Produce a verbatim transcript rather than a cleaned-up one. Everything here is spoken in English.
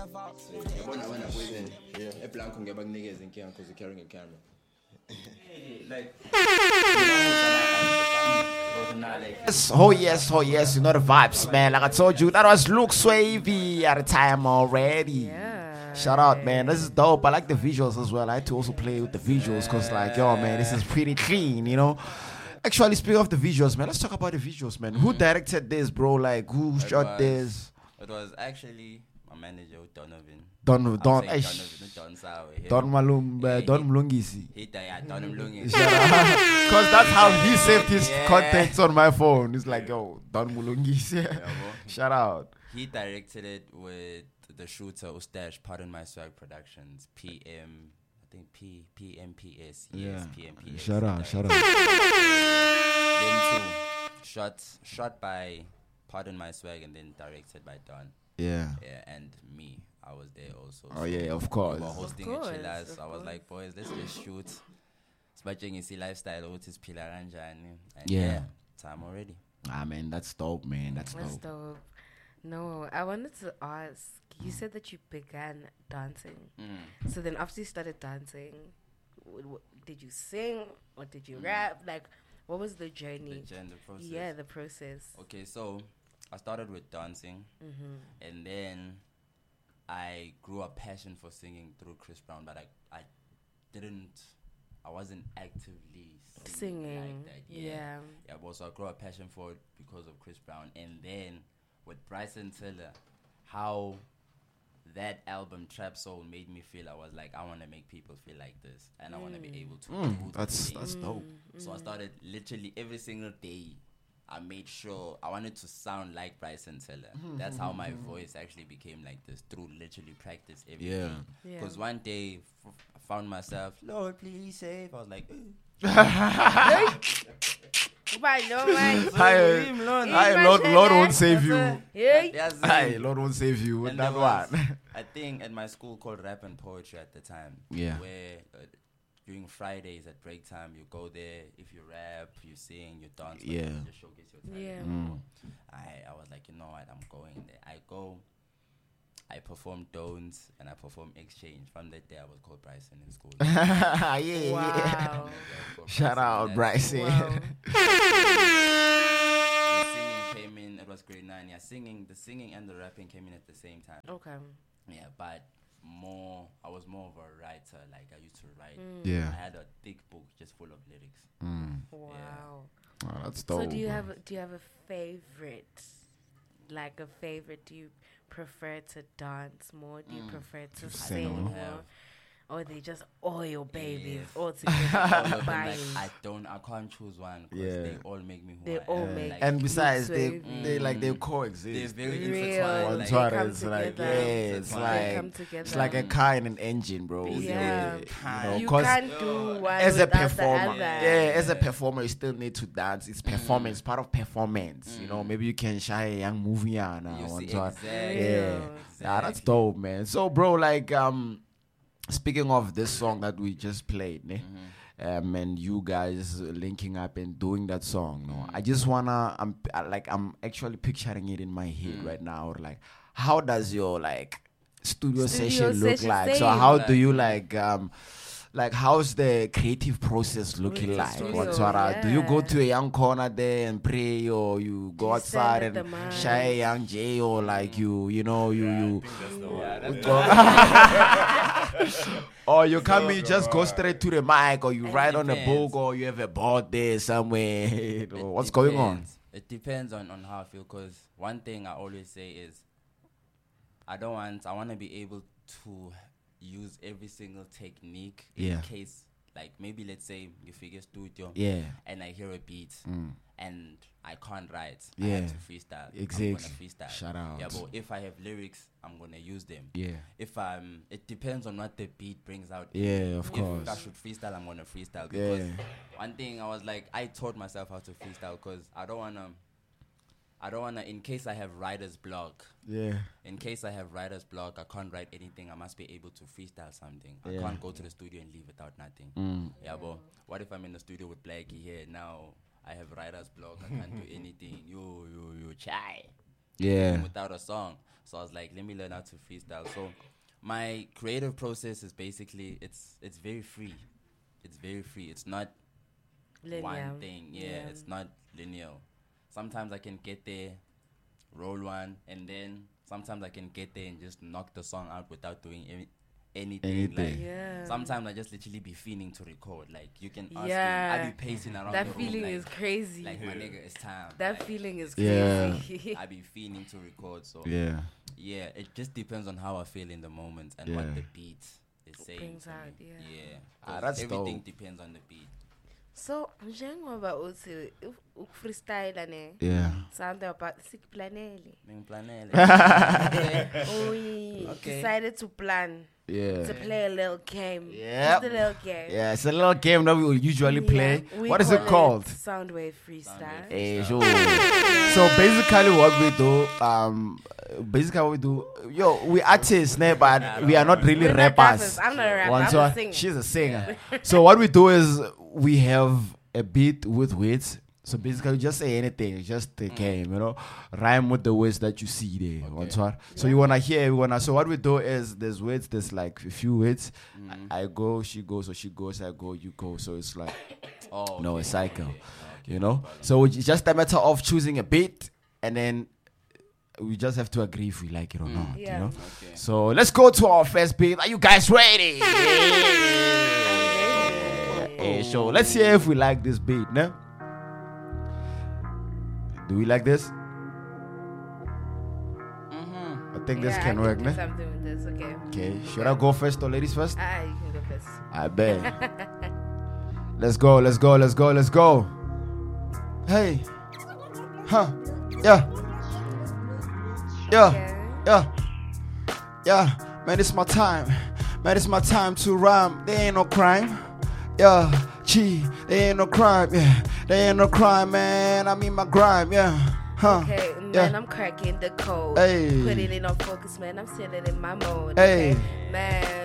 Yabona wena poison. Yeah. Eblanco ngiyabakunikeza inkinga because you're carrying a camera. Like Yes, oh yes, oh yes, you know the vibes, man. Like I told you, that was Luke Swavey at a time already. Yeah. Shout out, man. This is dope. I like the visuals as well. I had to also play with the visuals because, like, yo, man, this is pretty clean, you know. Actually, speaking of the visuals, man, let's talk about the visuals, man. Who directed this, bro? Like, who It shot was- this? It was actually my manager, Donovan. Don, I'm Don, saying eish. Donovan, Don Sawe. Him. Don Malum, uh, Yeah, Don he- Mlungisi. He died, yeah, Don Mlungi. Because that's how he saved his Yeah. contacts on my phone. It's like, yo, Don Mulungisi. Yeah, bro. Shout out. He directed it with the shooter Ustash, Pardon My Swag Productions, P M, I think P P M P S. Yes, P M P S. Shout out, shout out. Them two, shot shot by Pardon My Swag and then directed by Don. Yeah. Yeah, and me, I was there also. Oh, yeah, of course. We were hosting Of a course, chillers. of I was course. like, boys, let's just shoot. Smatching is lifestyle, what is Pila Ranjani. And Yeah. yeah, time already. Ah, man, that's dope, man. That's That's dope. dope. No, I wanted to ask. You said that you began dancing. Mm. So then, after you started dancing, w- w- did you sing or did you rap? Like, what was the The journey? gender process. Yeah, the process. Okay, so I started with dancing, Mm-hmm. and then I grew a passion for singing through Chris Brown, but I, I didn't, I wasn't actively singing, Singing. like that. Yeah. Yeah. Yeah, but so I grew a passion for it because of Chris Brown, and then with Bryson Tiller, how that album Trap Soul made me feel. I was like, I want to make people feel like this, and I want to be able to. Mm, do that's the that's same. dope. So I started literally every single day. I made sure I wanted to sound like Bryson Tiller. That's how my voice actually became like this through literally practice every day. Yeah. Yeah. Because one day f- I found myself, Lord, please save. I was like, Goodbye, no man. Hi, hi, Lord, Lord won't save you. Yeah. yes. Hi, Lord won't save you with And that there was one. a thing at my school called Rap and Poetry at the time. Yeah. Where uh, during Fridays at break time, you go there. If you rap, you sing, you dance. but Yeah. You just showcase your talent. Yeah. Mm. I, I was like, you know what, I'm going there. I go, I perform Don'ts, and I perform Exchange. From that day, I was called Bryson in school. yeah, yeah. Wow. Shout out, Bryson. Wow. The singing came in, it was grade nine. Yeah, singing, the singing and the rapping came in at the same time. Okay. Yeah, but more, I was more of a writer. Like, I used to write. Yeah. I had a thick book just full of lyrics. Mm. Wow. Oh, that's dope. So do you bro. have a- do you have a favorite, like a favorite? Do you prefer to dance more? Do you prefer to To sing sing. more? Have. Or they just all babies Yes. all All together of them, like, combined? I don't, I can't choose one because Yeah. they all make me who They I all am. make Like, And besides, they Swavey. they like they Mm. coexist. they're very Real. intertwined. One like, They come Twitter, it's like together. yeah, it's They like come together. it's like a car and an engine, bro. Basically. Yeah. You Can't. know, You 'cause can't do one as a without the performer, other. yeah, as a performer, you still need to dance. It's performance, part of performance. You know, maybe you can shy a young movie and You one see, Twitter. exactly. Yeah, nah, that's dope, man. So, bro, like, um, speaking of this song that we just played, ne? Um, and you guys linking up and doing that song, no, I just wanna, I'm I- like, I'm actually picturing it in my head right now. Or like, how does your like studio, Studio session look session like? So, same. how do you like, um, like, how's the creative process looking With the like? studio, What sort of- Do you go yeah. to a young corner there and pray, or you go you outside stand at and the mic? shy a young J, or like you, you know, you you. Or you come in, just go straight to the mic, or you It write on a depends. book, or you have a board there somewhere. You know, It what's going on? depends. It depends on, on how I feel. Because one thing I always say is, I don't want. I want to be able to use every single technique Yeah. in case, like maybe let's say you figure studio, Yeah. and I hear a beat, Mm. and I can't write. I Yeah. have to freestyle. I'm Exactly. gonna freestyle. Shout out. Yeah, but if I have lyrics, I'm gonna use them. Yeah. If I'm, it depends on what the beat brings out. Yeah, of If course. I should freestyle, I'm gonna freestyle. Because Yeah. one thing I was like, I taught myself how to freestyle because I don't wanna, I don't wanna. In case I have writer's block, Yeah. in case I have writer's block, I can't write anything. I must be able to freestyle something. I Yeah. can't go to the studio and leave without nothing. Mm. Yeah, but what if I'm in the studio with Blackie here now? I have writer's block. I can't do anything. You, you, you, chai. Yeah. without a song. So I was like, let me learn how to freestyle. So my creative process is basically it's it's very free. It's very free. It's not Linear. one thing. Yeah, Yeah. it's not linear. Sometimes I can get there, roll one, and then sometimes I can get there and just knock the song out without doing any, anything. Anything. Like, Yeah. sometimes I just literally be feeling to record. Like you can ask Yeah. me, I be pacing around That the room, feeling like, is crazy. like my nigga, it's time. that Like, feeling is Yeah. crazy. I be feeling to record. So Yeah. yeah, it just depends on how I feel in the moment and Yeah. what the beat is saying. Brings to out, me. yeah. Yeah. Ah, 'Cause that's everything dope. depends on the beat. So, njengoba uthi ukufreestyle ne Yeah. something about sikuplanele. Ngiplanele. We Okay. decided to plan Yeah. to play a little game. Yep. Just a little game. Yeah, it's a little game that we will usually play. Yeah, we What is it call called? Soundwave freestyle. Eh, sure. So basically, what we do, um, basically what we do, yo, we artists, ne, but we are not really We're not rappers. rappers. I'm not a rapper. One I'm so- a singer. She's a singer. So what we do is we have a beat with words. So basically, just say anything, it's just the game, you know, rhyme with the words that you see there. One so so you wanna hear, you wanna. So what we do is there's words, there's like a few words. I, I go, she goes, or she goes, I go, you go. So it's like Oh, no, okay, a cycle, okay, okay, you no know. problem. So it's just a matter of choosing a beat, and then we just have to agree if we like it or not, Yeah. you know. Okay. So let's go to our first beat. Are you guys ready? Hey, so let's see if we like this beat, no? Do we like this? Mm-hmm. I think this Yeah, can I work, do no? something with this. Okay. Okay, should I go first or ladies first? Ah, you can go first. I bet. Let's go, let's go, let's go, let's go. Hey. Huh. Yeah. Yeah. Okay. Yeah. Yeah. Man, it's my time. Man, it's my time to rhyme. There ain't no crime. Yeah. Gee, there ain't no crime. Yeah. There ain't no crime, man. I mean my grime. Yeah. Huh. Okay, man, Yeah. I'm cracking the code. Hey. Putting it on focus, man. I'm sitting in my mode. Hey. Okay? Man.